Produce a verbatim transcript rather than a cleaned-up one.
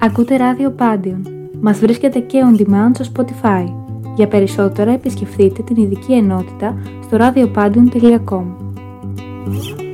Ακούτε ράδιο Pandion. Μας βρίσκεται και on demand στο Spotify. Για περισσότερα επισκεφτείτε την ειδική ενότητα στο radiopandion τελεία com.